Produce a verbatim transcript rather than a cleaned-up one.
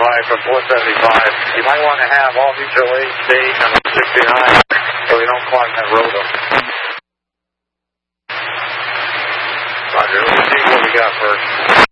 five from four seventy-five. You might want to have all mutual aid stage on sixty-nine so we don't clog that road up. Roger, let's see what we got first.